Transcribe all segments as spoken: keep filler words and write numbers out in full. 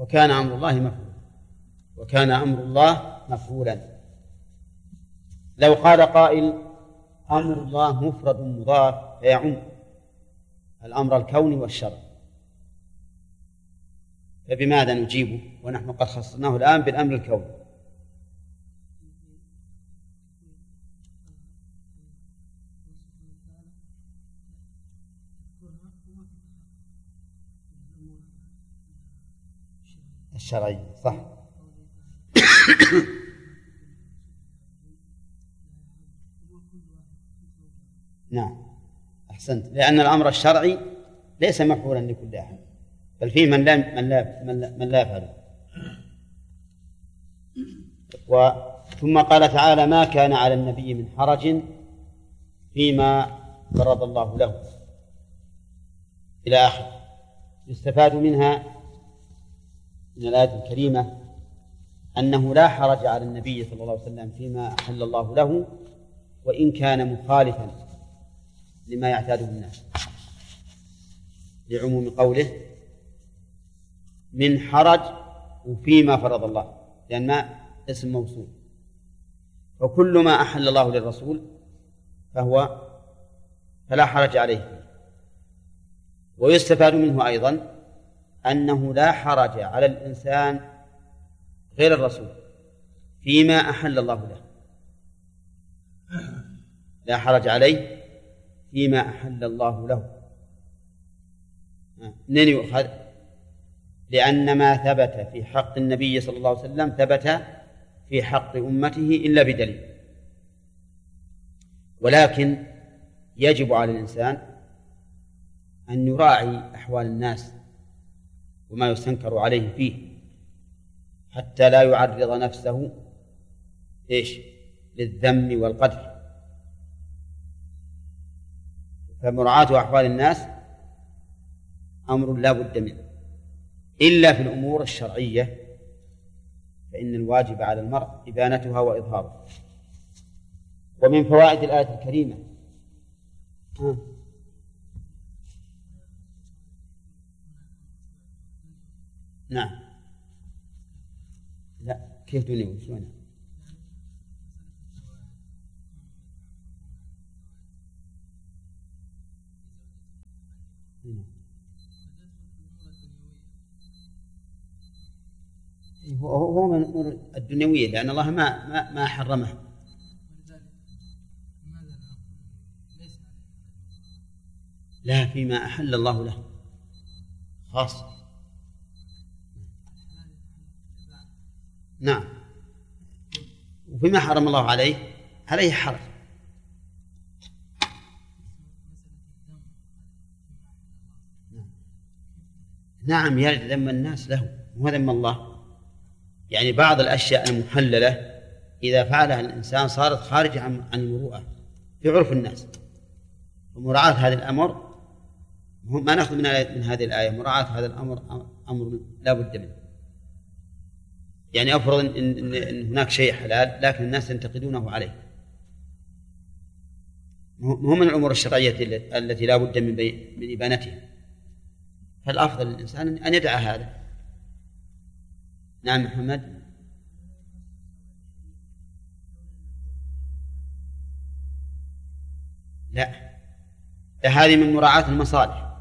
وكان أمر الله مفعولا وكان أمر الله مفعولا. لو قال قائل أمر الله مفرد مضاف فيعم الأمر الكوني والشرع، فبماذا نجيبه ونحن قد خصصناه الآن بالأمر الكوني؟ الشرعي صح. نعم أحسنت، لأن الأمر الشرعي ليس مفعولا لكل أحد، بل فيه من لا من لا من لا يفعله. ثم قال تعالى: ما كان على النبي من حرج فيما فرض الله له، إلى آخره. يستفاد منها من الآية الكريمة أنه لا حرج على النبي صلى الله عليه وسلم فيما أحل الله له، وإن كان مخالفا لما يعتاده الناس، لعموم قوله من حرج وفيما فرض الله، لأن ما اسم موصول، فكل ما أحل الله للرسول فهو فلا حرج عليه. ويستفاد منه أيضا أنه لا حرج على الإنسان غير الرسول فيما أحل الله له، لا حرج عليه فيما أحل الله له. منين يؤخذ؟ لأن ما ثبت في حق النبي صلى الله عليه وسلم ثبت في حق أمته إلا بدليل. ولكن يجب على الإنسان أن يراعي أحوال الناس وما يستنكر عليه فيه، حتى لا يعرض نفسه إيش؟ للذم والقدح. فمراعاة أحوال الناس أمر لا بد منه، إلا في الأمور الشرعية فإن الواجب على المرء إبانتها وإظهارها. ومن فوائد الآية الكريمة ها. نعم. لا، كيف دنيوي؟ شلون؟ هو من الأمور الدنيوية، لأن الله ما ما ما حرمه. لا، فيما أحل الله له خاص. نعم. وفيما حرم الله عليه عليه حرج. نعم، يرد ذم الناس له وهو ذم الله. يعني بعض الأشياء المحللة إذا فعلها الإنسان صارت خارجة عن المروءة في عرف الناس، ومراعاة هذا الأمر ما نأخذ من من هذه الآية. مراعاة هذا الأمر أمر لا بد منه. يعني أفرض إن, إن هناك شيء حلال لكن الناس ينتقدونه عليه، هو من الأمور الشرعية التي لا بد من من إبانتها، فالأفضل للإنسان أن يدع هذا. نعم محمد. لا، هذه من مراعاة المصالح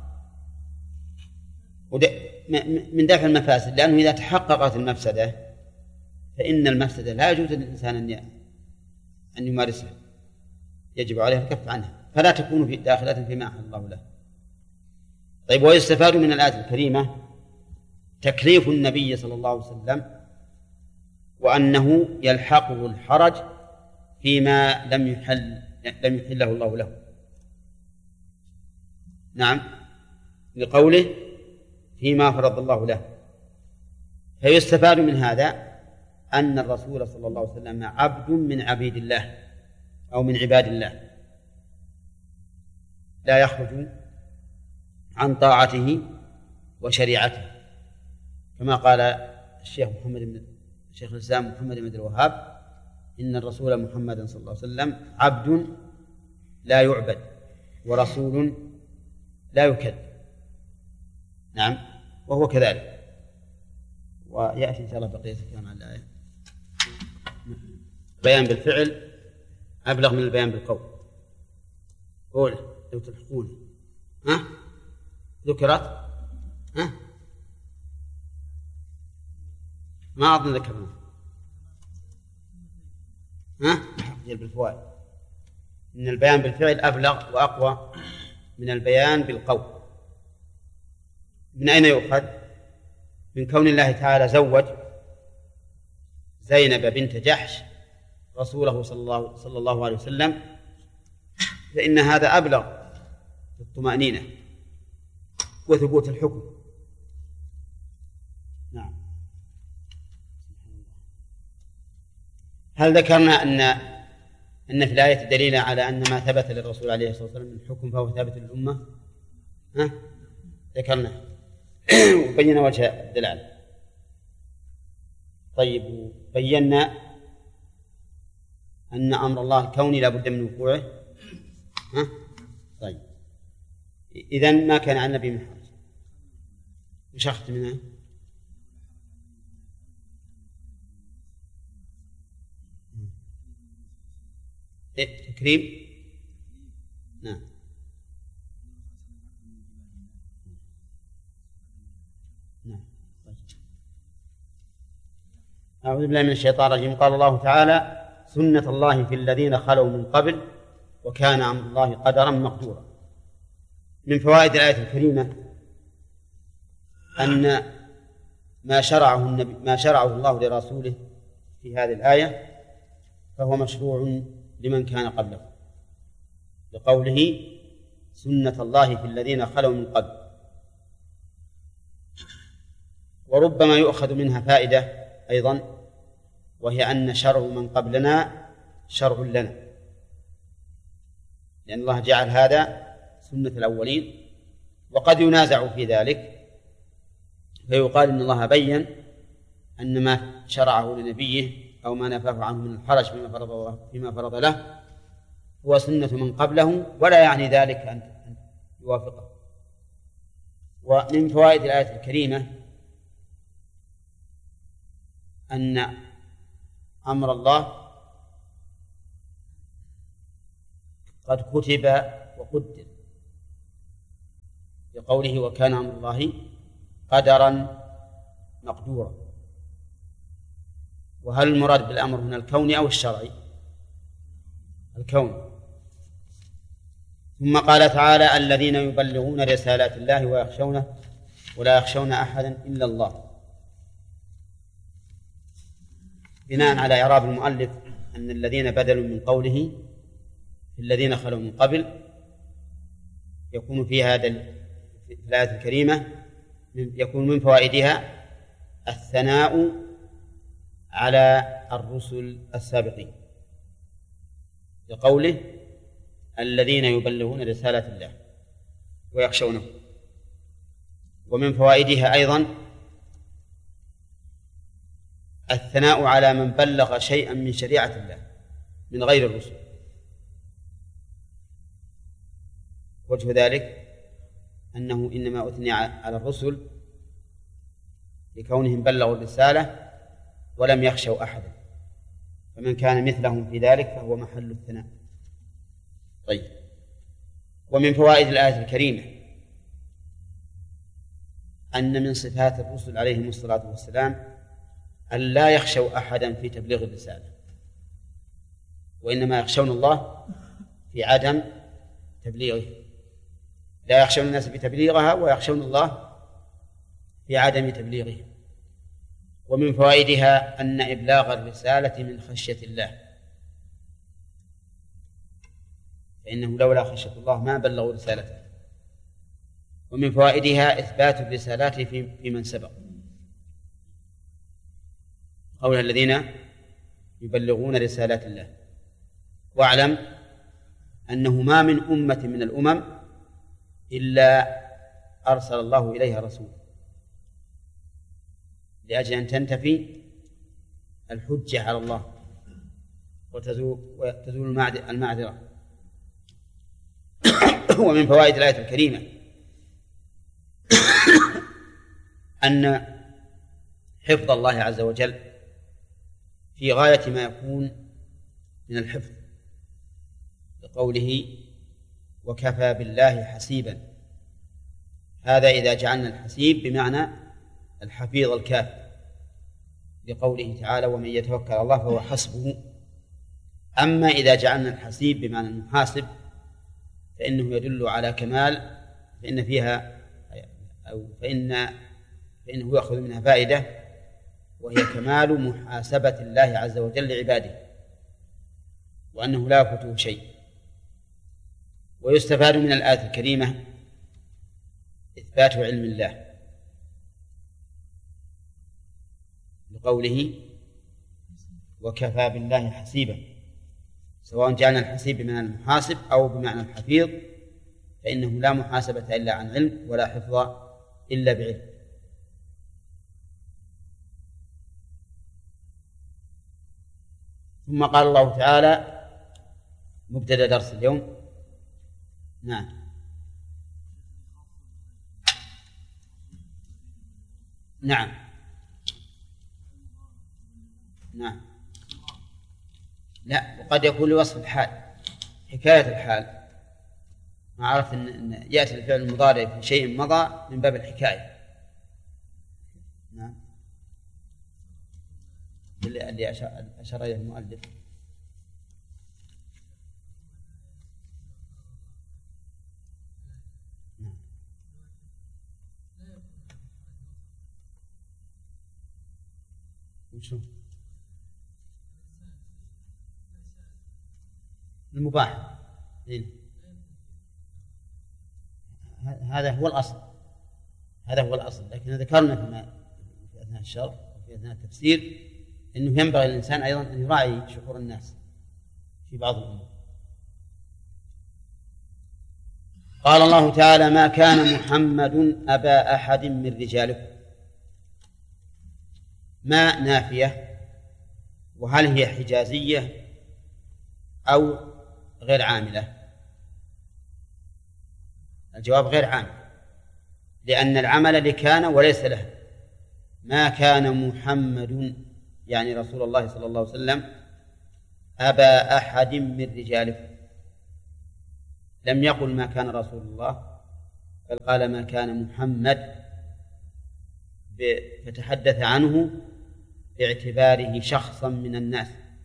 من دفع المفاسد، لأنه إذا تحققت المفسدة فإن المفسدة لا يجوز للإنسان أن يمارسها، يجب عليه الكف عنها، فلا تكون في داخلة فيما أحل الله له. طيب، ويستفاد من الآية الكريمة تكليف النبي صلى الله عليه وسلم، وأنه يلحقه الحرج فيما لم يحل لم يحله الله له. نعم، لقوله فيما فرض الله له. فيستفاد من هذا أن الرسول صلى الله عليه وسلم عبد من عبيد الله أو من عباد الله، لا يخرج عن طاعته وشريعته، كما قال الشيخ محمد بن شيخ الإسلام محمد بن عبد الوهاب: إن الرسول محمد صلى الله عليه وسلم عبد لا يعبد ورسول لا يكذب. نعم، وهو كذلك. ويأتي إن شاء الله بقية الكلام عن الآية. بيان بالفعل أبلغ من البيان بالقول. قول لو تلحقون. ها ذكرت؟ ها ما أظن ذكرنا. ها بالفوائد إن البيان بالفعل أبلغ وأقوى من البيان بالقول. من أين يؤخذ؟ من كون الله تعالى زوج زينب بنت جحش رسوله صلى الله, صلى الله عليه وسلم، فإن هذا أبلغ في الطمأنينة وثبوت الحكم. نعم. هل ذكرنا أن أن في الآية دليل على أن ما ثبت للرسول عليه الصلاة والسلام من الحكم فهو ثابت للأمة؟ ها؟ ذكرنا وبينا وجه الدلالة. طيب بينا أن أمر الله الكوني لا بد من وقوعه. ها؟ طيب إذن ما كان عن النبي من حرج. وش أخذت منها؟ إيه؟ تكريم. نعم. نعم. أعوذ بالله من الشيطان الرجيم. قال الله تعالى: سنة الله في الذين خلوا من قبل وكان أمر الله قدرا مقدورا. من فوائد الآية الكريمة أن ما شرعه النبي ما شرعه الله لرسوله في هذه الآية فهو مشروع لمن كان قبله، لقوله: سنة الله في الذين خلوا من قبل. وربما يؤخذ منها فائدة أيضا، وهي أن شرع من قبلنا شرع لنا، لأن الله جعل هذا سنة الأولين، وقد ينازع في ذلك فيقال إن الله بيّن أن ما شرعه لنبيه أو ما نفاه عنه من الحرج فيما فرض, فيما فرض له هو سنة من قبله، ولا يعني ذلك أن يوافقه. ومن فوائد الآية الكريمة أن أمر الله قد كتب وقدر، لقوله: وكان أمر الله قدرا مقدورا. وهل المراد بالأمر هنا الكوني أو الشرعي؟ الكوني. ثم قال تعالى: الذين يبلغون رسالات الله ويخشونه ولا يخشون أحدا إلا الله. بناء على إعراب المؤلف أن الذين بدلوا من قوله الذين خلوا من قبل، يكون في هذا في الآية الكريمة يكون من فوائدها الثناء على الرسل السابقين، لقوله: الذين يبلغون رسالة الله ويخشونه. ومن فوائدها أيضا الثناء على من بلغ شيئا من شريعة الله من غير الرسل. وجه ذلك أنه إنما أثني على الرسل لكونهم بلغوا الرسالة ولم يخشوا أحدا، فمن كان مثلهم في ذلك فهو محل الثناء. طيب. ومن فوائد الآية الكريمة أن من صفات الرسل عليهم الصلاة والسلام أن لا يخشوا أحدا في تبليغ الرسالة، وإنما يخشون الله في عدم تبليغه. لا يخشون الناس بتبليغها ويخشون الله في عدم تبليغه. ومن فوائدها أن إبلاغ الرسالة من خشية الله، فإنه لولا خشية الله ما بلغوا رسالته. ومن فوائدها إثبات الرسالات في من سبق، قول الذين يبلغون رسالات الله. واعلم أنه ما من أمة من الأمم إلا أرسل الله إليها رسول لأجل أن تنتفي الحجة على الله وتزول المعذرة. ومن فوائد الآية الكريمة أن حفظ الله عز وجل في غاية ما يكون من الحفظ، بقوله وكفى بالله حسيبا. هذا إذا جعلنا الحسيب بمعنى الحفيظ الكافي، لقوله تعالى ومن يتوكل على الله فهو حسبه. أما إذا جعلنا الحسيب بمعنى المحاسب فإنه يدل على كمال، فإن فيها أو فإن فإنه يأخذ منها فائدة، وهي كمال محاسبة الله عز وجل لعباده، وأنه لا يفوته شيء. ويستفاد من الآية الكريمة إثبات علم الله، لقوله وكفى بالله حسيبا، سواء جعلنا الحسيب بمعنى المحاسب أو بمعنى الحفيظ، فإنه لا محاسبة إلا عن علم، ولا حفظ إلا بعلم. ثم قال الله تعالى مبتدأ درس اليوم. نعم نعم نعم لا، وقد يكون لوصف الحال، حكاية الحال. ما عرفت أن يأتي الفعل المضارع في شيء مضى من باب الحكاية. نعم اللي أشار إليه المؤلف. نعم وشو المباح؟ هذا هو الأصل، هذا هو الأصل. لكن ذكرنا في أثناء الشرح وفي أثناء التفسير أنه ينبغي للإنسان أيضا أن يراعي شعور الناس في بعض الأمور. قال الله تعالى ما كان محمد أبا أحد من رجالكم. ما نافية، وهل هي حجازية أو غير عاملة؟ الجواب غير عامل، لأن العمل لكان وليس له. ما كان محمد يعني رسول الله صلى الله عليه وسلم أبا أحد من رجالكم، لم يقل ما كان رسول الله، بل قال ما كان محمد، فتحدث عنه باعتباره شخصا من الناس.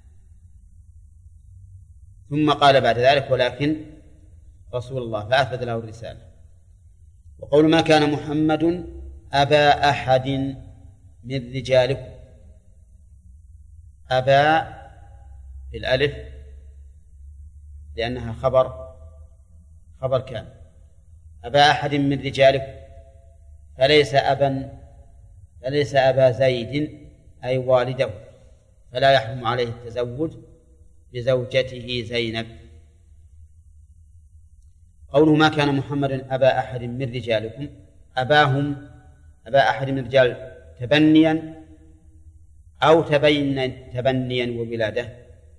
ثم قال بعد ذلك ولكن رسول الله، فأثبت له الرسالة. وقول ما كان محمد أبا أحد من رجالكم، أبا بالألف لأنها خبر خبر كان، أبا أحد من رجالكم، فليس أبا فليس أبا زيد أي والده، فلا يحرم عليه التزوج بزوجته زينب. قوله ما كان محمد أبا أحد من رجالكم، أباهم أبا أحد من الرجال تبنيا أو تبين تبنيا وولادة؟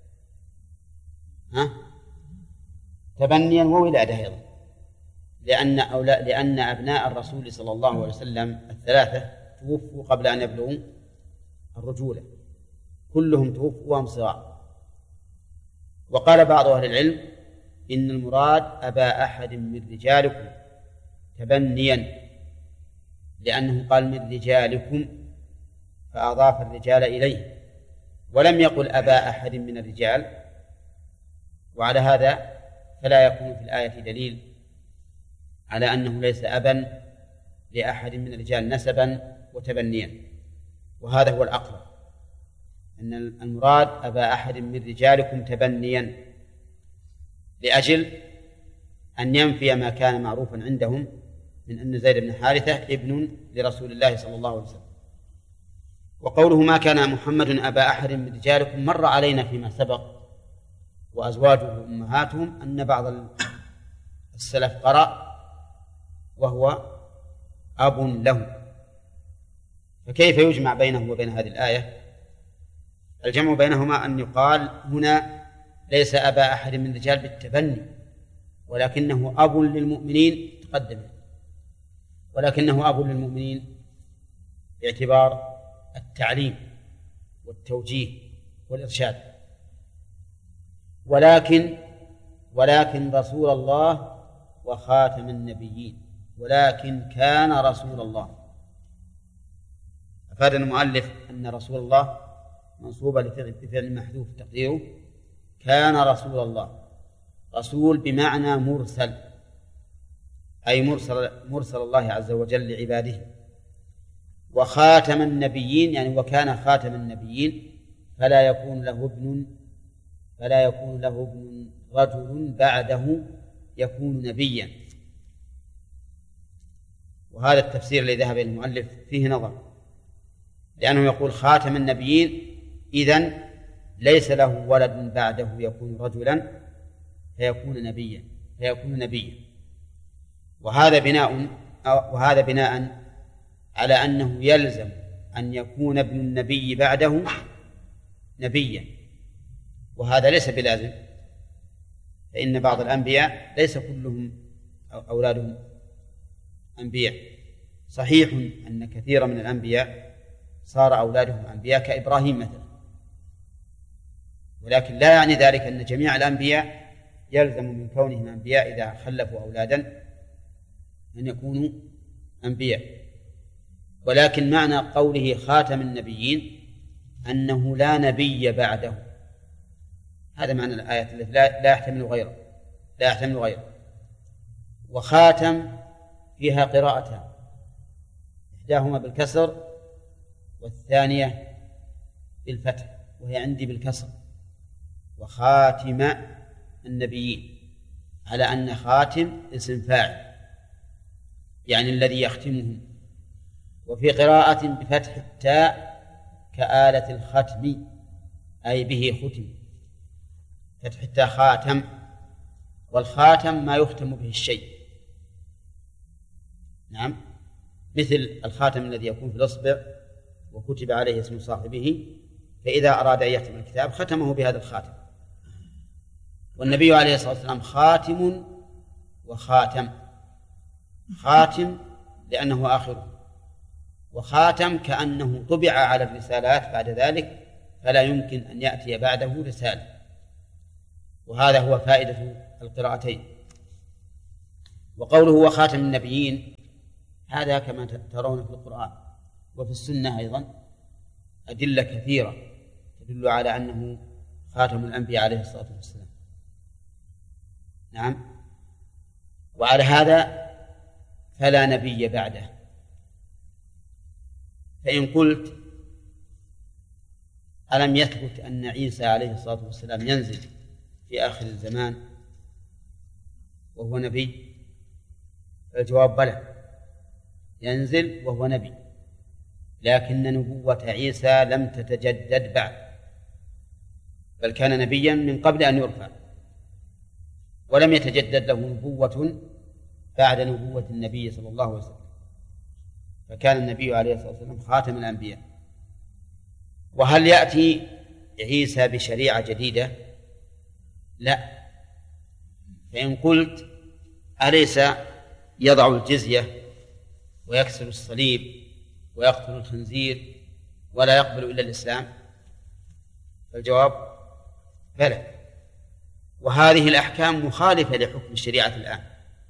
ها؟ تبنيا وولادة أيضا، لأن أولا لأن أبناء الرسول صلى الله عليه وسلم الثلاثة توفوا قبل أن يبلغوا الرجولة، كلهم توفوا وهم صغار. وقال بعض أهل العلم إن المراد أبا أحد من رجالكم تبنيا، لأنه قال من رجالكم فأضاف الرجال إليه، ولم يقل أبا أحد من الرجال. وعلى هذا فلا يكون في الآية دليل على أنه ليس أبا لأحد من الرجال نسبا وتبنيا، وهذا هو الأقرب، أن المراد أبا أحد من رجالكم تبنيا، لأجل أن ينفي ما كان معروفا عندهم من أن زيد بن حارثة ابن لرسول الله صلى الله عليه وسلم. وقوله ما كان محمد أبا أحد من رجالكم مر علينا فيما سبق، وأزواجه أمهاتهم، أن بعض السلف قرأ وهو أب له، فكيف يجمع بينه وبين هذه الآية؟ الجمع بينهما أن يقال هنا ليس أبا أحد من الرجال بالتبني، ولكنه أب للمؤمنين، تقدم، ولكنه أب للمؤمنين باعتبار التعليم والتوجيه والإرشاد. ولكن ولكن رسول الله وخاتم النبيين، ولكن كان رسول الله. أفاد المؤلف أن رسول الله منصوبة بفعل محذوف تقديره كان رسول الله. رسول بمعنى مرسل، أي مرسل, مرسل الله عز وجل لعباده. وخاتم النبيين يعني وكان خاتم النبيين، فلا يكون له ابن فلا يكون له ابن رجل بعده يكون نبيا. وهذا التفسير الذي ذهب إلى المؤلف فيه نظر، لأنه يقول خاتم النبيين إذن ليس له ولد بعده يكون رجلا فيكون نبيا فيكون نبيا وهذا بناء وهذا بناء على أنه يلزم أن يكون ابن النبي بعده نبيا، وهذا ليس بلازم، فإن بعض الأنبياء ليس كلهم أولادهم أنبياء. صحيح أن كثيرا من الأنبياء صار أولادهم أنبياء كإبراهيم مثلا، ولكن لا يعني ذلك أن جميع الأنبياء يلزم من كونهم أنبياء إذا خلفوا أولادا أن يكونوا أنبياء. ولكن معنى قوله خاتم النبيين أنه لا نبي بعده، هذا معنى الآية التي لا يحتمل غيره لا يحتمل غيره. وخاتم فيها قراءتان، إحداهما بالكسر والثانية بالفتح، وهي عندي بالكسر. وخاتم النبيين، على أن خاتم اسم فاعل يعني الذي يختمهم. وفي قراءة بفتح التاء كآلة الختم أي به ختم، فتح التاء خاتم، والخاتم ما يختم به الشيء. نعم، مثل الخاتم الذي يكون في الإصبع وكتب عليه اسم صاحبه، فإذا أراد أن يختم الكتاب ختمه بهذا الخاتم. والنبي عليه الصلاة والسلام خاتم وخاتم، خاتم لأنه آخره، وخاتم كأنه طبع على الرسالات بعد ذلك فلا يمكن أن يأتي بعده رسالة. وهذا هو فائدة القراءتين. وقوله وخاتم النبيين هذا كما ترون في القرآن وفي السنة أيضا أدلة كثيرة تدل على أنه خاتم الأنبياء عليه الصلاة والسلام. نعم. وعلى هذا فلا نبي بعده. فإن قلت ألم يثبت أن عيسى عليه الصلاة والسلام ينزل في آخر الزمان وهو نبي؟ الجواب بلى، ينزل وهو نبي، لكن نبوة عيسى لم تتجدد بعد، بل كان نبيا من قبل أن يرفع، ولم يتجدد له نبوة بعد نبوة النبي صلى الله عليه وسلم، فكان النبي عليه الصلاة والسلام خاتم الأنبياء. وهل يأتي عيسى بشريعة جديدة؟ لا. فإن قلت أليس يضع الجزية ويكسر الصليب ويقتل الخنزير ولا يقبل إلا الإسلام؟ فالجواب بلى، وهذه الأحكام مخالفة لحكم الشريعة الآن.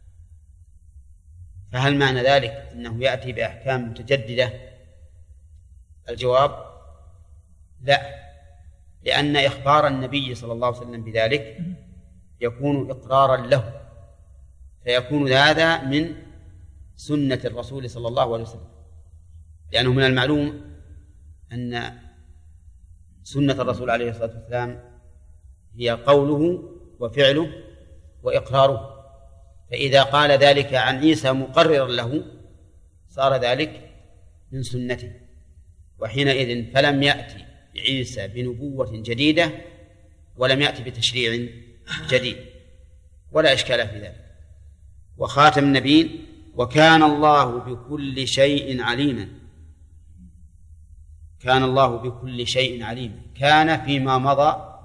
فهل معنى ذلك أنه يأتي بأحكام متجددة؟ الجواب لا، لأن إخبار النبي صلى الله عليه وسلم بذلك يكون إقرارا له، فيكون هذا من سنة الرسول صلى الله عليه وسلم، لأنه من المعلوم أن سنة الرسول عليه الصلاة والسلام هي قوله وفعله وإقراره، فإذا قال ذلك عن عيسى مقررا له صار ذلك من سنته، وحينئذ فلم يأتي عيسى بنبوة جديدة ولم يأتي بتشريع جديد، ولا إشكال في ذلك. وخاتم النبيين وكان الله بكل شيء عليما. كان الله بكل شيء عليما، كان فيما مضى،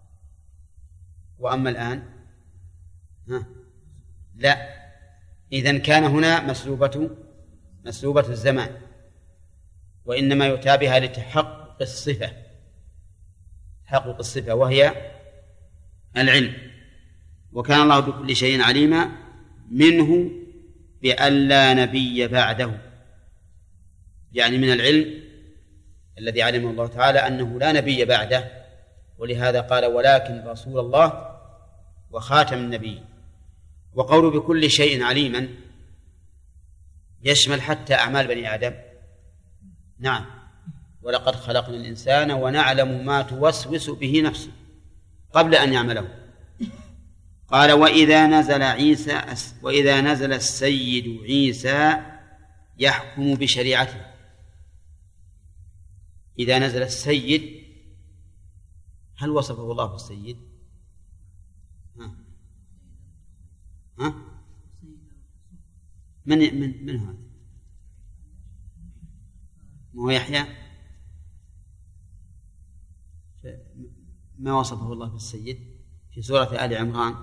وأما الآن ها لا. إذن كان هنا مسلوبة مسلوبة الزمان، وإنما يؤتى بها لتحقق الصفة، تحقق الصفة وهي العلم. وكان الله بكل شيء عليما، منه بأن لا نبي بعده، يعني من العلم الذي علمه الله تعالى أنه لا نبي بعده، ولهذا قال ولكن رسول الله وخاتم النبي. وقول بكل شيء عليما يشمل حتى أعمال بني آدم. نعم، ولقد خلقنا الإنسان ونعلم ما توسوس به نفسه قبل أن يعمله. قال وإذا نزل عيسى وإذا نزل السيد عيسى يحكم بشريعته. إذا نزل السيد هل وصفه الله بالسيد؟ ها؟ ها؟ من من من هذا؟ ما هو يحيى؟ ما وصفه الله بالسيد في سورة آل عمران؟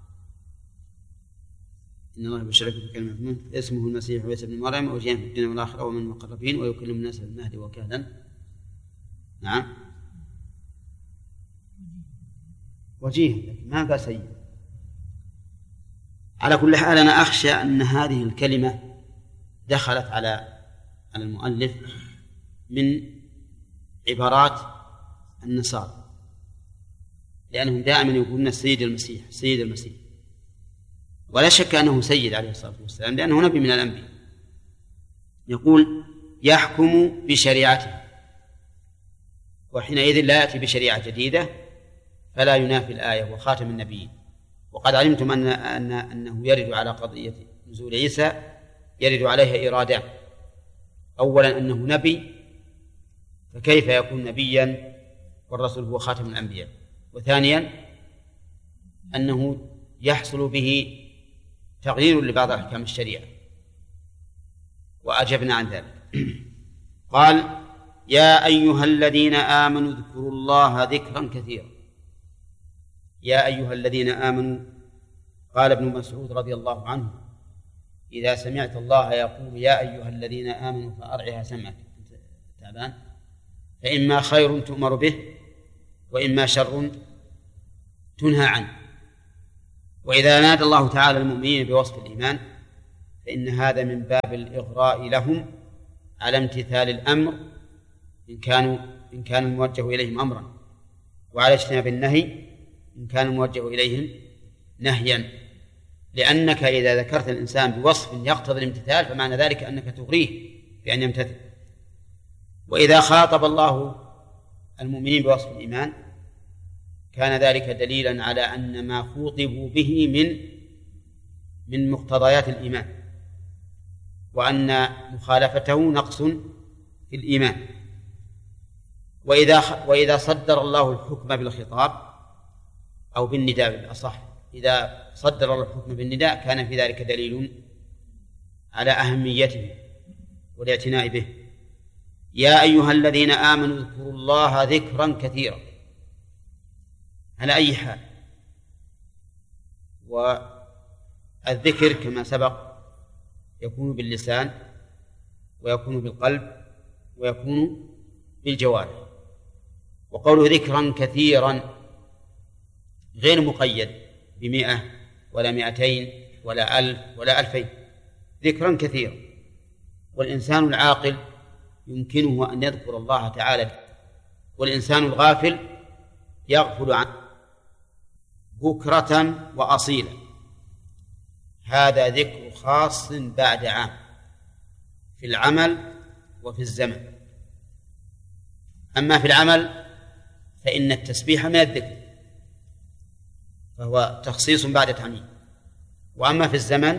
إن الله يبشرك بكلمة منه اسمه المسيح عيسى ابن مريم وجيها في الدنيا والآخرة ومن المقربين ويكلم الناس في المهد وكهلا. نعم، وجيه، لكن ما قال سيد. على كل حال أنا أخشى أن هذه الكلمة دخلت على على المؤلف من عبارات النصارى، لأنهم دائما يقولون السيد المسيح سيد المسيح، ولا شك أنه سيد عليه الصلاة والسلام لأنه نبي من الأنبياء. يقول يحكم بشريعته، وحينئذ لا يأتي بشريعة جديدة فلا ينافي الآية وخاتم النبيين. وقد علمتم أن أن أنه يرد على قضية نزول عيسى يرد عليها إرادة. أولا أنه نبي، فكيف يكون نبيا والرسول هو خاتم الأنبياء؟ وثانيا أنه يحصل به تغيير لبعض أحكام الشريعة، وأجبنا عن ذلك. قال يا أيها الذين آمنوا اذكروا الله ذكرا كثيرا. يا أيها الذين آمنوا، قال ابن مسعود رضي الله عنه إذا سمعت الله يقول يا أيها الذين آمنوا فأرعها سمعك تعبان، فإما خير تؤمر به وإما شر تنهى عنه. وإذا نادى الله تعالى المؤمنين بوصف الإيمان فإن هذا من باب الإغراء لهم على امتثال الأمر إن كانوا إن كان الموجه إليهم أمرا، وعلى اجتناب النهي إن كان الموجه إليهم نهيا. لأنك إذا ذكرت الإنسان بوصف يقتضي الامتثال فمعنى ذلك أنك تغريه بأن يمتثل. وإذا خاطب الله المؤمنين بوصف الإيمان كان ذلك دليلا على أن ما خوطبوا به من من مقتضيات الإيمان، وأن مخالفته نقص في الإيمان. وإذا وإذا صدر الله الحكم بالخطاب أو بالنداء بالأصح، إذا صدر الله الحكم بالنداء كان في ذلك دليل على أهميته والاعتناء به. يا أيها الذين آمنوا اذكروا الله ذكرا كثيرا، على أي حال. والذكر كما سبق يكون باللسان ويكون بالقلب ويكون بالجوارح. وقوله ذكرا كثيرا غير مقيد بمئة ولا مئتين ولا ألف ولا ألفين، ذكرا كثيرا. والإنسان العاقل يمكنه أن يذكر الله تعالى، والإنسان الغافل يغفل عنه بكرة وأصيلا. هذا ذكر خاص بعد عام في العمل وفي الزمن. أما في العمل فإن التسبيح من الذكر فهو تخصيص بعد تعميم، وأما في الزمن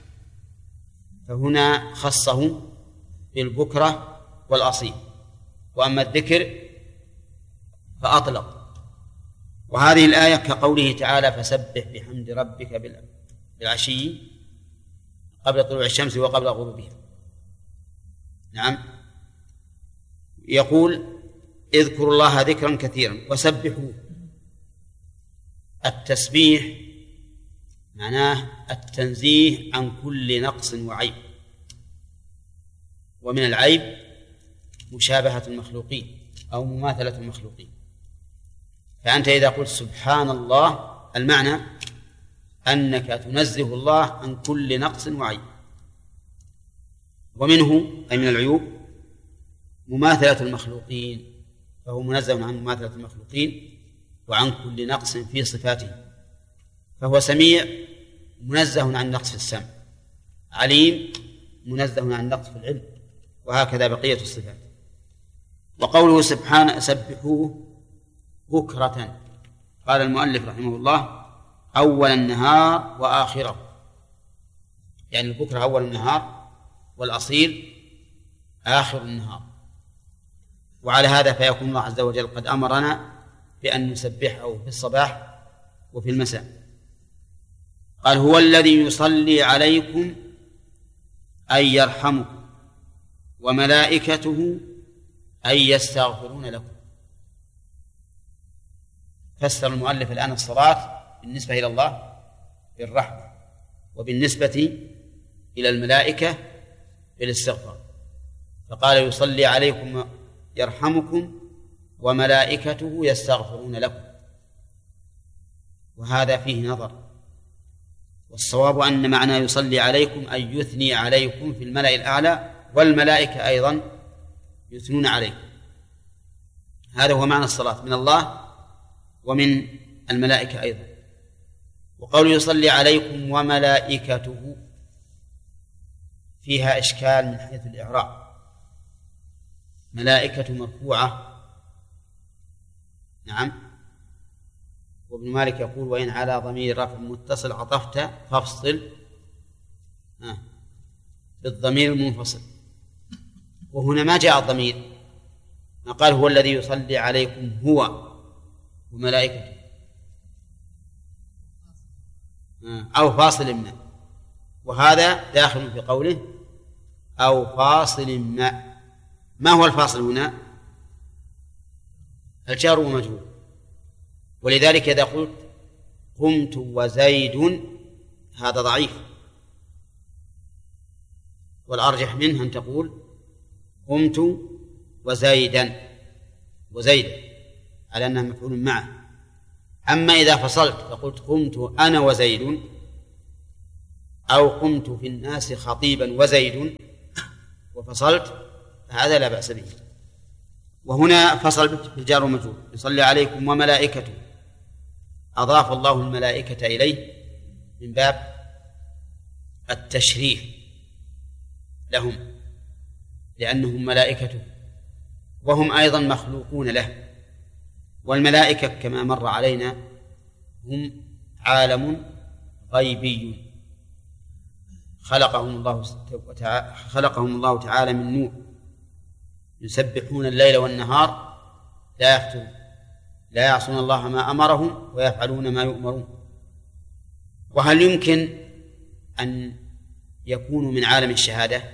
فهنا خصه بالبكرة والأصيل، وأما الذكر فأطلق. وهذه الآية كقوله تعالى فسبح بحمد ربك بالعشي قبل طلوع الشمس وقبل غروبها. نعم، يقول اذكروا الله ذكرا كثيرا وسبحوا. التسبيح معناه التنزيه عن كل نقص وعيب، ومن العيب مشابهة المخلوقين أو مماثلة المخلوقين. فأنت إذا قلت سبحان الله المعنى أنك تنزه الله عن كل نقص وعيب، ومنه أي من العيوب مماثلة المخلوقين، فهو منزه عن مماثلة المخلوقين وعن كل نقص في صفاته، فهو سميع منزه عن نقص في السمع، عليم منزه عن نقص في العلم، وهكذا بقية الصفات. وقوله سبحانه سبحوه بكرة، قال المؤلف رحمه الله أول النهار وآخره، يعني البكرة أول النهار والأصيل آخر النهار. وعلى هذا فيكون الله عز وجل قد أمرنا بأن نسبحه في الصباح وفي المساء. قال هو الذي يصلي عليكم أي يرحمكم، وملائكته أي يستغفرون لكم. فسر المؤلف الآن الصلاة بالنسبة إلى الله بالرحمة، وبالنسبة إلى الملائكة بالاستغفار، فقال يصلي عليكم يرحمكم وملائكته يستغفرون لكم، وهذا فيه نظر. والصواب أن معنى يصلي عليكم أي يثني عليكم في الملأ الأعلى، والملائكة أيضا يثنون عليكم. هذا هو معنى الصلاة من الله ومن الملائكة أيضا. وقول يصلي عليكم وملائكته فيها إشكال من حيث الإعراب. ملائكة مرفوعة، نعم، وابن مالك يقول وإن على ضمير رفع متصل عطفت فافصل آه. بالضمير المنفصل، وهنا ما جاء الضمير، ما قال هو الذي يصلي عليكم هو وملائكته آه. أو فاصل ما، وهذا داخل في قوله أو فاصل ما. ما هو الفاصل هنا؟ الجار ومجرور. ولذلك إذا قلت قمت وزيد هذا ضعيف، والأرجح منه أن تقول قمت وزيدا وزيدا على أنها مفعول معه. أما إذا فصلت فقلت قمت أنا وزيد أو قمت في الناس خطيبا وزيد وفصلت، هذا لا بأس به. وهنا فصل بالجار ومجرور يصلي عليكم وملائكته، أضاف الله الملائكة إليه من باب التشريف لهم، لأنهم ملائكته وهم أيضا مخلوقون له. والملائكة كما مر علينا هم عالم غيبي خلقهم الله تعالى خلقهم الله تعالى من نور، يسبحون الليل والنهار لا يفترون، لا يعصون الله ما أمرهم ويفعلون ما يؤمرون. وهل يمكن أن يكونوا من عالم الشهادة؟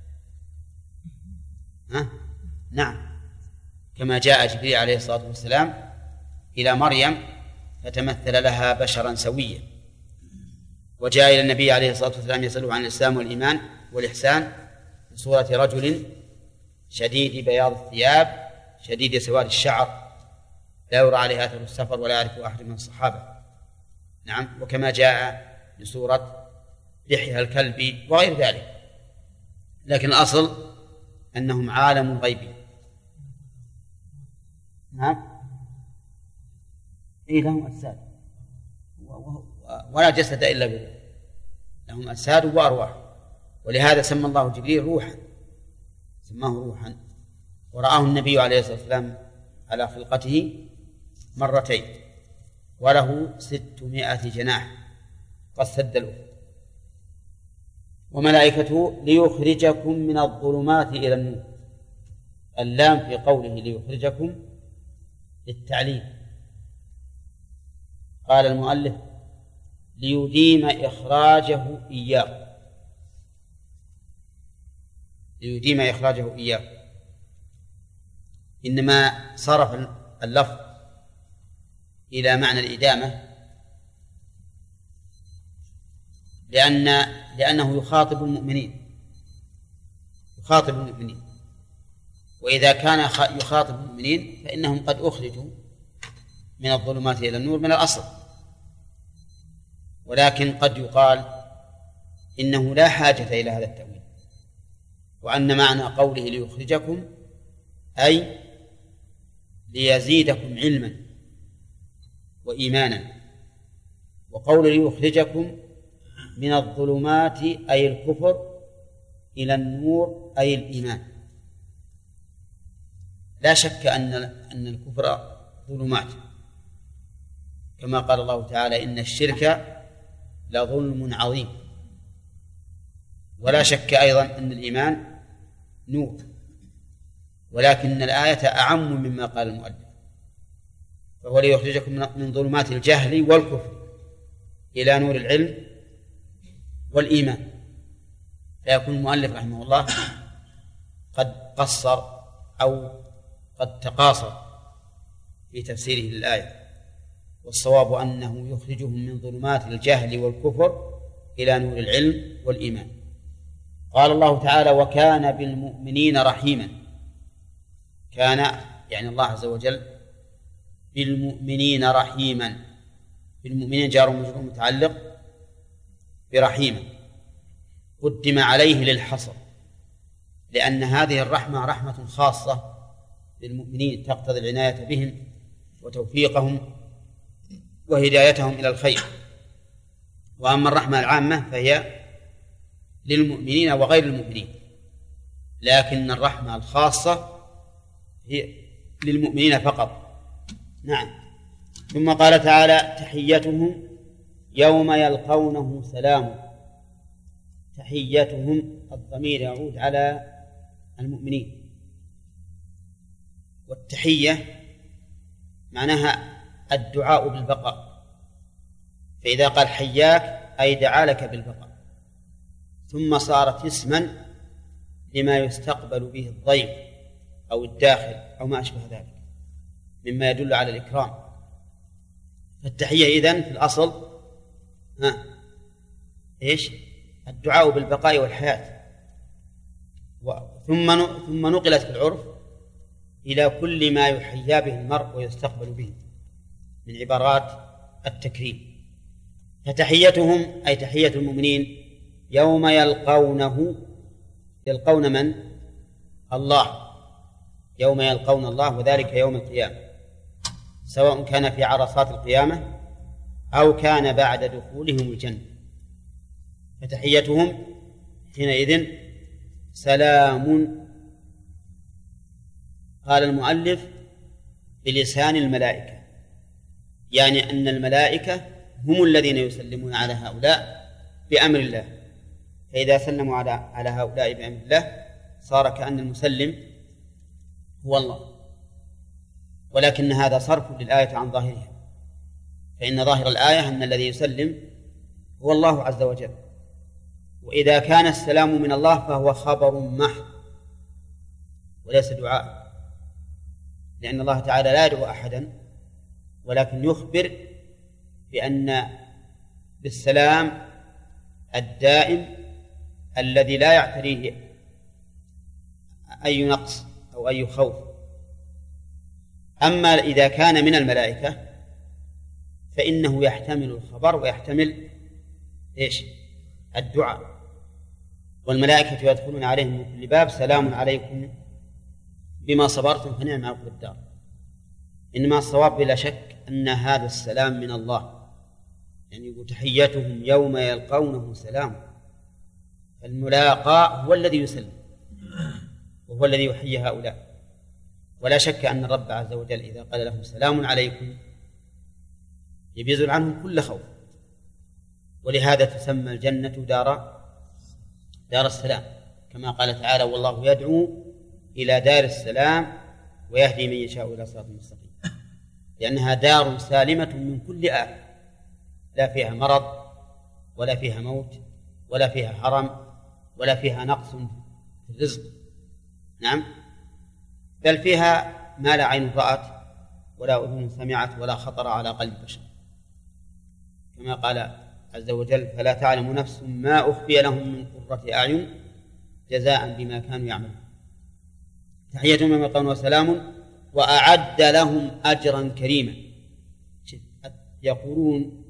ها؟ نعم، كما جاء جبريل عليه الصلاة والسلام إلى مريم فتمثل لها بشرا سويا، وجاء إلى النبي عليه الصلاة والسلام يسأله عن الإسلام والإيمان والإحسان بصورة رجل شديد بياض الثياب شديد سواد الشعر لا يرى عليه أثر السفر ولا يعرف أحد من الصحابة. نعم، وكما جاء بصورة لحيها الكلب وغير ذلك. لكن الأصل أنهم عالم غيبي. نعم، إيه لهم أجساد ولا جسد إلا بالله، لهم أجساد وأرواح، ولهذا سمى الله جبريل روحا، سماه روحا. ورآه النبي عليه الصلاة والسلام على خلقته مرتين وله ستمائة جناح قد سد الأفق. وملائكته ليخرجكم من الظلمات إلى النور، اللام في قوله ليخرجكم للتعليم. قال المؤلف ليديم إخراجه إياه، ليديم إخراجه إياه. إنما صرف اللفظ إلى معنى الإدامة لأن لأنه يخاطب المؤمنين، يخاطب المؤمنين وإذا كان يخاطب المؤمنين فإنهم قد أخرجوا من الظلمات إلى النور من الأصل، ولكن قد يقال إنه لا حاجة إلى هذا التأويل، وأن معنى قوله ليخرجكم أي ليزيدكم علما وإيمانا، وقول ليخرجكم من الظلمات أي الكفر إلى النور أي الإيمان. لا شك أن أن الكفر ظلمات، كما قال الله تعالى إن الشرك لظلم عظيم، ولا شك أيضا أن الإيمان نور، ولكن الآية أعم مما قال المؤلف، فهو ليخرجكم من ظلمات الجهل والكفر إلى نور العلم والإيمان. فيكون المؤلف رحمه الله قد قصر أو قد تقاصر في تفسيره للآية، والصواب أنه يخرجهم من ظلمات الجهل والكفر إلى نور العلم والإيمان. قال الله تعالى وكان بالمؤمنين رحيما. كان يعني الله عز وجل بالمؤمنين رحيما، بالمؤمنين جار ومجرور متعلق برحيما، قدم عليه للحصر، لأن هذه الرحمة رحمة خاصة للمؤمنين تقتضي العناية بهم وتوفيقهم وهدايتهم إلى الخير. وأما الرحمة العامة فهي للمؤمنين وغير المؤمنين، لكن الرحمة الخاصة هي للمؤمنين فقط. نعم. ثم قال تعالى تحيتهم يوم يلقونه سلام. تحيتهم الضمير يعود على المؤمنين، والتحية معناها الدعاء بالبقاء، فإذا قال حياك أي دعا لك بالبقاء، ثم صارت اسما لما يستقبل به الضيف أو الداخل أو ما أشبه ذلك مما يدل على الإكرام. فالتحية إذن في الأصل ها إيش؟ الدعاء بالبقاء والحياة. ثم ثم نقلت في العرف إلى كل ما يحيا به المرء ويستقبل به من عبارات التكريم. فتحيتهم أي تحية المؤمنين يوم يلقونه، يلقون من؟ الله، يوم يلقون الله، وذلك يوم القيامة، سواء كان في عرصات القيامة أو كان بعد دخولهم الجنة. فتحيتهم حينئذ سلام. قال المؤلف بلسان الملائكة، يعني أن الملائكة هم الذين يسلمون على هؤلاء بأمر الله، فإذا سلموا على على هؤلاء بأمر الله صار كأن المسلم هو الله. ولكن هذا صرف للآية عن ظاهرها، فإن ظاهر الآية أن الذي يسلم هو الله عز وجل، وإذا كان السلام من الله فهو خبر محض وليس دعاء، لأن الله تعالى لا يدعو أحدا، ولكن يخبر بأن بالسلام الدائم الذي لا يعتريه أي نقص أو أي خوف. أما إذا كان من الملائكة فإنه يحتمل الخبر ويحتمل إيش؟ الدعاء. والملائكة يدخلون عليهم من كل باب سلام عليكم بما صبرتم فنعم عقبى الدار. إنما الصواب بلا شك أن هذا السلام من الله، يعني يقول تحيتهم يوم يلقونه سلام. الملاقى هو الذي يسلم وهو الذي يحيي هؤلاء، ولا شك أن الرب عز وجل إذا قال لهم سلام عليكم يبيزل عنهم كل خوف. ولهذا تسمى الجنة دار دار السلام، كما قال تعالى والله يدعو إلى دار السلام ويهدي من يشاء إلى صراط مستقيم، لأنها دار سالمة من كل آفة، لا فيها مرض ولا فيها موت ولا فيها حرم ولا فيها نقص في الرزق، نعم، بل فيها ما لا عين رأت ولا أذن سمعت ولا خطر على قلب بشر، كما قال عز وجل فلا تعلم نفس ما أخفي لهم من قرة أعين جزاء بما كانوا يعملون. تحيتهم يوم يلقونه وسلام وأعد لهم أجرا كريما. يقولون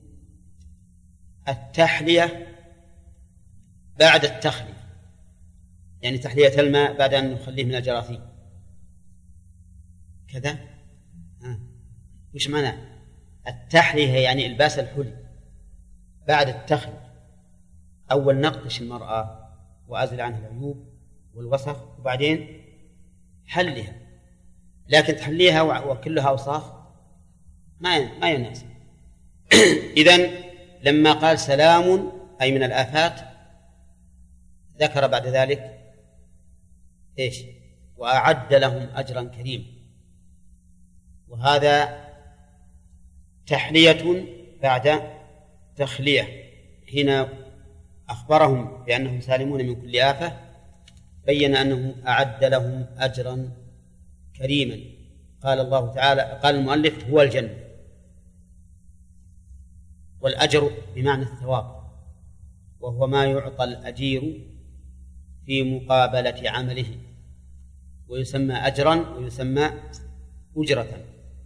التحلية بعد التخلية، يعني تحلية الماء بعد أن نخليه من الجراثيم كذا. ها. وش معنى التحلية؟ يعني إلباس الحلي بعد التخلية. أول نقطش المرأة وأزل عنها العيوب والوسخ وبعدين حلها، لكن تحليها وكلها أوساخ ما ما يناسب. إذن لما قال سلام أي من الآفات ذكر بعد ذلك إيش؟ وأعد لهم أجرا كريما، وهذا تحلية بعد تخلية. هنا أخبرهم بأنهم سالمون من كل آفة، بين أنه أعد لهم أجرا كريما. قال الله تعالى، قال المؤلف هو الجنة، والأجر بمعنى الثواب، وهو ما يعطى الأجير في مقابلة عمله، ويسمى أجرا ويسمى أجرة.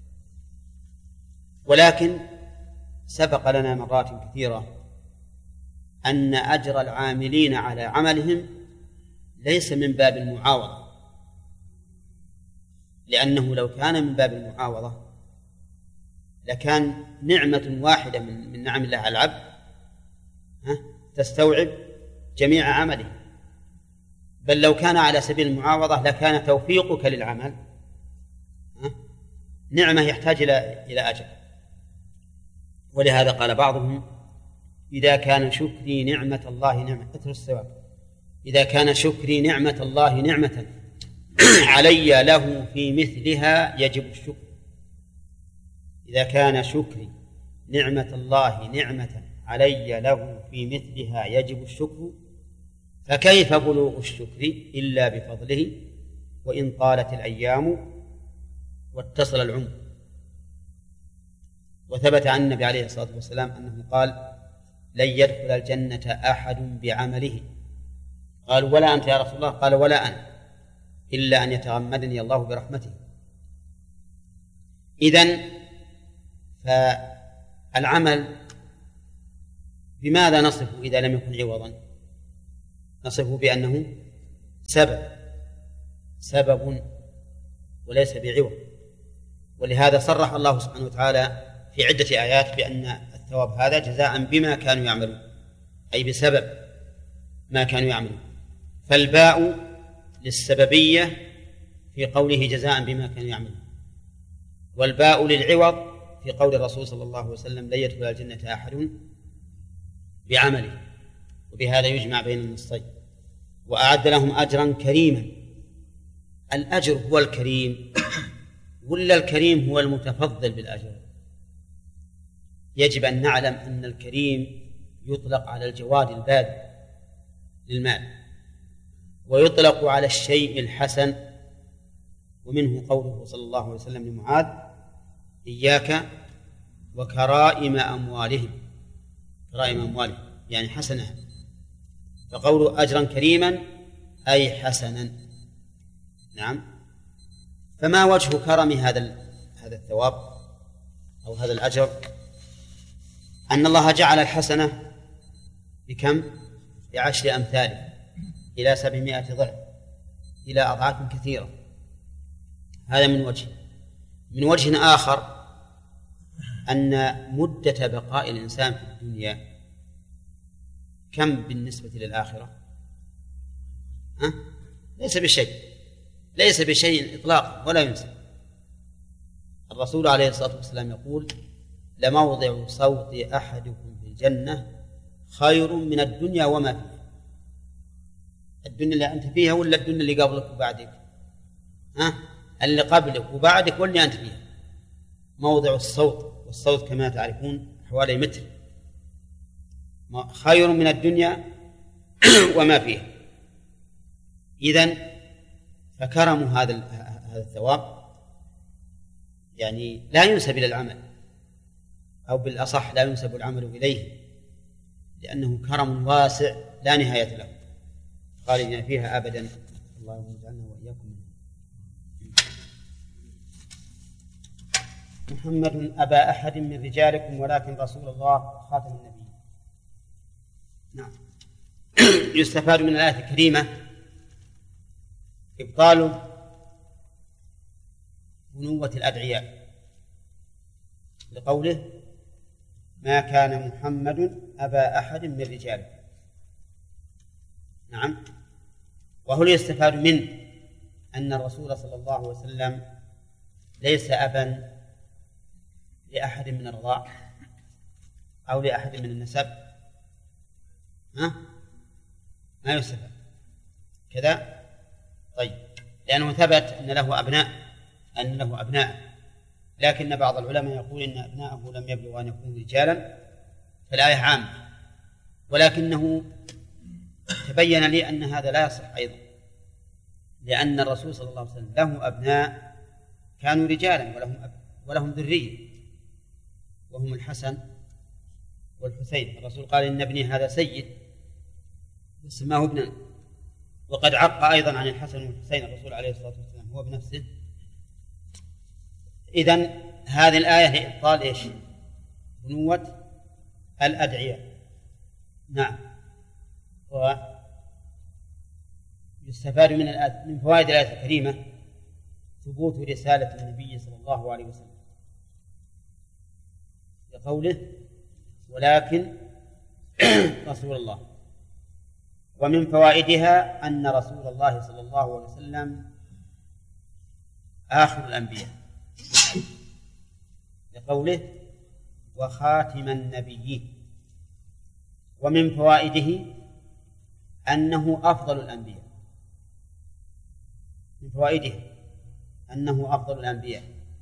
ولكن سبق لنا مرات كثيرة أن أجر العاملين على عملهم ليس من باب المعاوضة، لأنه لو كان من باب المعاوضة لكان نعمة واحدة من, من نعم الله على العبد تستوعب جميع عمله، بل لو كان على سبيل المعاوضة لكان توفيقك للعمل نعمة يحتاج إلى إلى أجر. ولهذا قال بعضهم إذا كان شكري نعمة الله نعمة أثر الثواب إذا كان شكري نعمة الله نعمة علي له في مثلها يجب الشكر. إذا كان شكري نعمة الله نعمة علي له في مثلها يجب الشكر، فكيف بلوغ الشكر إلا بفضله وإن طالت الأيام واتصل العمر. وثبت عن النبي عليه الصلاة والسلام أنه قال لن يدخل الجنة أحد بعمله. قالوا ولا أنت يا رسول الله؟ قال ولا أنا، إلا أن يتغمدني الله برحمته. إذن فالعمل بماذا نصفه إذا لم يكن عوضا؟ نصفه بأنه سبب سبب وليس بعوض. ولهذا صرح الله سبحانه وتعالى في عدة آيات بأن الثواب هذا جزاء بما كانوا يعملون، أي بسبب ما كانوا يعملون. فالباء للسببية في قوله جزاء بما كانوا يعملون، والباء للعوض في قول الرسول صلى الله عليه وسلم لن يدخل الجنة أحد بعمله. وبهذا يجمع بين النصين. وأعد لهم أجرا كريما. الأجر هو الكريم ولا الكريم هو المتفضل بالأجر؟ يجب أن نعلم أن الكريم يطلق على الجواد الباذل للمال، ويطلق على الشيء الحسن. ومنه قوله صلى الله عليه وسلم لمعاذ إياك وكرائم أموالهم. كرائم أموالهم يعني حسنها، فقوله أجرا كريما أي حسنا. نعم. فما وجه كرم هذا هذا الثواب أو هذا الأجر؟ أن الله جعل الحسنة بكم؟ بعشر أمثاله إلى سبعمائة ضعف، إلى أضعاف كثيرة. هذا من وجه. من وجه آخر أن مدة بقاء الإنسان في الدنيا كم بالنسبة للآخرة؟ ها؟ ليس بشيء، ليس بشيء إطلاقا ولا ينسى. الرسول عليه الصلاة والسلام يقول لموضع صوت أحدكم في الجنة خير من الدنيا وما فيها. الدنيا اللي أنت فيها ولا الدنيا اللي قبلك وبعدك؟ ها؟ اللي قبلك وبعدك واللي أنت فيها. موضع الصوت، والصوت كما تعرفون حوالي متر، خير من الدنيا وما فيها. إذن فكرم هذا هذا الثواب يعني لا ينسب إلى العمل، أو بالأصح لا ينسب العمل إليه، لأنه كرم واسع لا نهاية له خالدين فيها أبدا. اللهم اجعلنا وإياكم منه. محمد أبا أحد من رجالكم ولكن رسول الله خاتم النبيين. نعم. يستفاد من الآية الكريمة إبطال بنوة الأدعياء لقوله ما كان محمد أبا أحد من رجالكم. نعم. وهل يستفاد منه أن الرسول صلى الله عليه وسلم ليس أبا لأحد من الرضاع أو لأحد من النسب؟ ها؟ ما يستفاد كذا. طيب، لأنه ثبت أن له أبناء أن له أبناء لكن بعض العلماء يقول إن أبناءه لم يبلغوا أن يكونوا رجالا، فالآية عامة، ولكنه تبين لي أن هذا لا يصح أيضا، لأن الرسول صلى الله عليه وسلم له أبناء كانوا رجالا ولهم أب ولهم ذرية، وهم الحسن والحسين. الرسول قال إن ابني هذا سيد سماه ابنا، وقد عق أيضا عن الحسن والحسين الرسول عليه الصلاة والسلام هو بنفسه. إذن هذه الآية لإبطال إيش؟ بنوة الأدعياء. نعم. ويستفاد من الآية من فوائد الآية الكريمة ثبوت رسالة النبي صلى الله عليه وسلم لقوله ولكن رسول الله. ومن فوائدها أن رسول الله صلى الله عليه وسلم آخر الأنبياء لقوله وخاتم النبيين. ومن فوائده أنه أفضل الأنبياء من فوائده أنه أفضل الأنبياء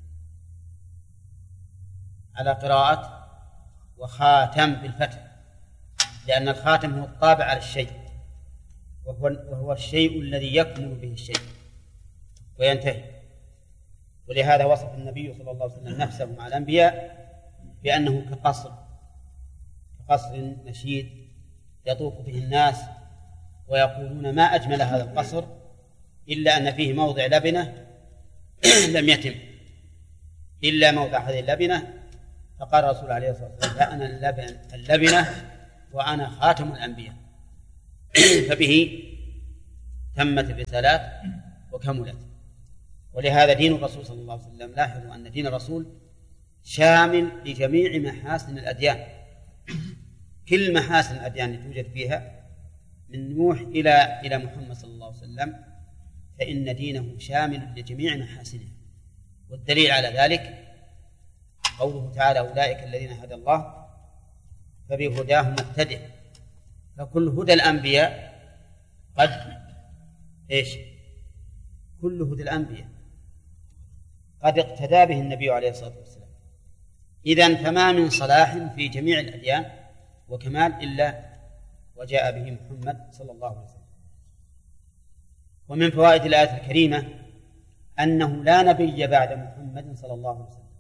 على قراءة وخاتم بالفتح، لأن الخاتم هو الطابع على الشيء، وهو, وهو الشيء الذي يكمل به الشيء وينتهي. ولهذا وصف النبي صلى الله عليه وسلم نفسه مع الأنبياء بأنه كقصر كقصر نشيد يطوف به الناس ويقولون ما أجمل هذا القصر إلا أن فيه موضع لبنة لم يتم إلا موضع هذه اللبنة. فقال الرسول عليه الصلاة والسلام فأنا اللبن اللبنة وأنا خاتم الأنبياء. فبه تمت الرسالات وكملت. ولهذا دين الرسول صلى الله عليه وسلم لاحظوا أن دين الرسول شامل لجميع محاسن الأديان، كل محاسن الأديان اللي توجد فيها من نوح إلى إلى محمد صلى الله عليه وسلم، فإن دينه شامل لجميع محاسنه. والدليل على ذلك قوله تعالى أولئك الذين هدى الله فبهداه مقتدئ. فكل هدى الأنبياء قد إيش كل هدى الأنبياء قد اقتدى به النبي عليه الصلاة والسلام. إذن فما من صلاح في جميع الأديان وكمال إلا وجاء به محمد صلى الله عليه وسلم. ومن فوائد الآية الكريمة أنه لا نبي بعد محمد صلى الله عليه وسلم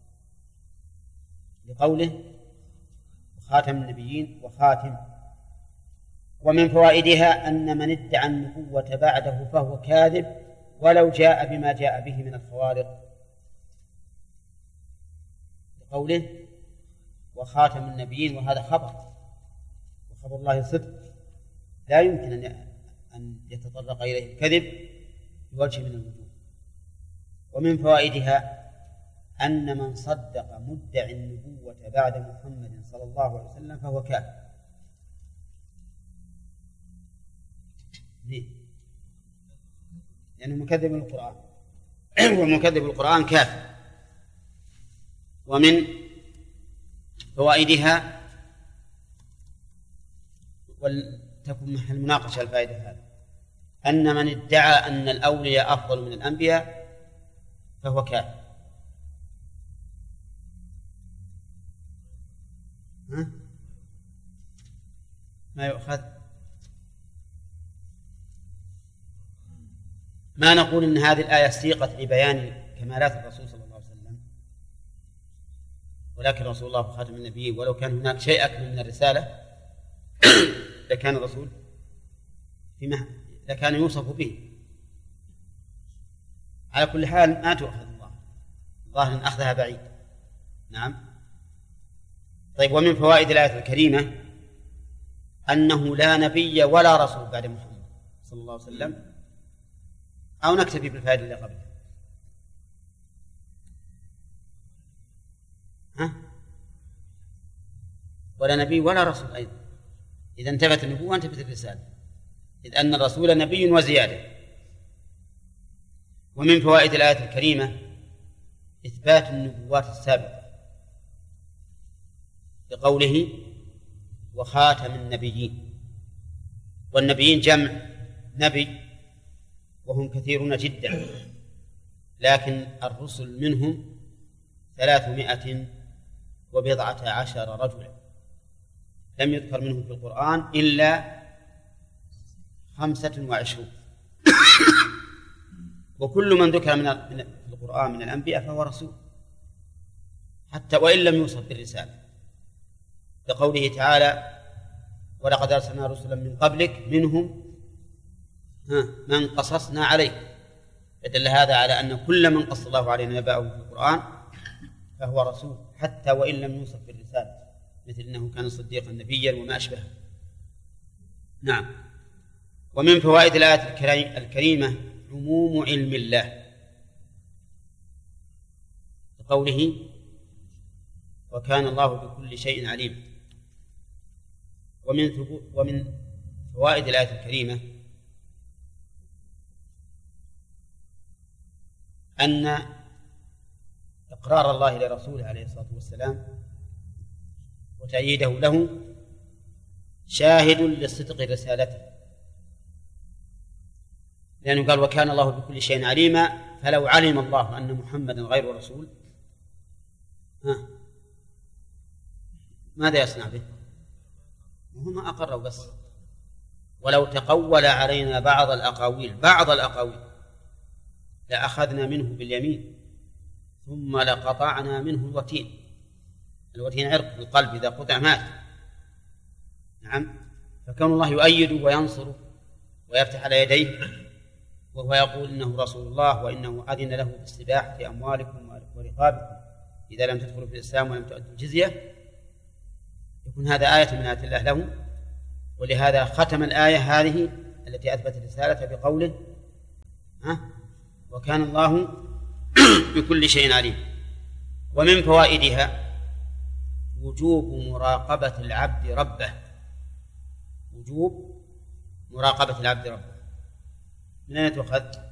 لقوله خاتم النبيين وخاتم. ومن فوائدها أن من ادعى النبوة بعده فهو كاذب ولو جاء بما جاء به من الخوارق لقوله وخاتم النبيين، وهذا خبر وخبر الله صدق لا يمكن أن يتطرق إليه الكذب بوجه من الوجوه. ومن فوائدها أن من صدق مدعي النبوة بعد محمد صلى الله عليه وسلم فهو كافر. ليه؟ لأنه مكذب القرآن ومكذب القرآن كافر. ومن فوائدها ولتكن محل مناقشة الفائدة هذا أن من ادعى أن الأولياء أفضل من الأنبياء فهو كافر. ها؟ ما يؤخذ ما نقول إن هذه الآية سيقت لبيان كمالات الرسول صلى الله عليه وسلم، ولكن رسول الله خاتم النبيين، ولو كان هناك شيء أكمل من الرسالة لكان الرسول فيما لكان يوصف به. على كل حال ما تؤخذ الله ظاهر أخذها بعيد، نعم. طيب، ومن فوائد الآية الكريمة أنه لا نبي ولا رسول بعد محمد صلى الله عليه وسلم، أو نكتفي بالفائدة اللي قبلها؟ ها؟ ولا نبي ولا رسول أيضا، إذا انتفت النبوة انتفت الرسالة، إذ أن الرسول نبي وزيادة. ومن فوائد الآية الكريمة إثبات النبوات السابقة بقوله وخاتم النبيين، والنبيين جمع نبي وهم كثيرون جدا، لكن الرسل منهم ثلاثمائة وبضعة عشر رجلا، لم يذكر منهم في القرآن إلا خمسة وعشرون، وكل من ذكر من القرآن من الأنبياء فهو رسول حتى وإن لم يوصف بالرسالة، لقوله تعالى ولقد أرسلنا رسلا من قبلك منهم من قصصنا عليه، فدل هذا على أن كل من قص الله عليه نبأه في القرآن فهو رسول حتى وإن لم يوصف بالرسالة، مثل أنه كان صديقا نبيا وما أشبهه. نعم. ومن فوائد الآية الكريمة عموم علم الله، قوله وكان الله بكل شيء عليم. ومن ومن فوائد الآية الكريمة أن إقرار الله لرسوله عليه الصلاة والسلام وتأييده له شاهد لصدق رسالته، لأنه قال وكان الله بكل شيء عليما، فلو علم الله أن محمدا غير رسول ها ماذا يصنع به؟ وهم أقروا بس. ولو تقول علينا بعض الأقاويل بعض الأقاويل لأخذنا منه باليمين ثم لقطعنا منه الوتين. الوتين عرق في القلب، إذا قطع مات. نعم. فكون الله يؤيده وينصره ويفتح على يديه وهو يقول إنه رسول الله وإنه أذن له باستباحة أموالكم ورقابكم إذا لم تدخلوا في الإسلام ولم تؤدوا الجزية، يكون هذا آية من آيات الله له. ولهذا ختم الآية هذه التي أثبت الرسالة بقوله ها وكان الله بكل شيء عليم. ومن فوائدها وجوب مراقبة العبد ربه، وجوب مراقبة العبد ربه. من أين تؤخذ؟